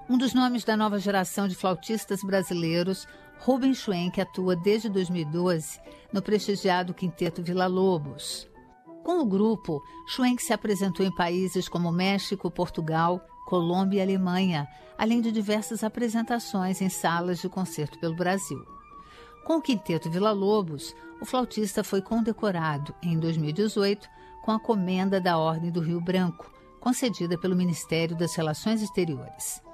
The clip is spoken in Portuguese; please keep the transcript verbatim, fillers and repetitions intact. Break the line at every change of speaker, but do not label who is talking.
Um dos nomes da nova geração de flautistas brasileiros, Rubens Schwenk atua desde dois mil e doze no prestigiado Quinteto Villa-Lobos. Com o grupo, Schwenk se apresentou em países como México, Portugal, Colômbia e Alemanha, além de diversas apresentações em salas de concerto pelo Brasil. Com o Quinteto Villa-Lobos, o flautista foi condecorado, em dois mil e dezoito, com a Comenda da Ordem do Rio Branco, concedida pelo Ministério das Relações Exteriores.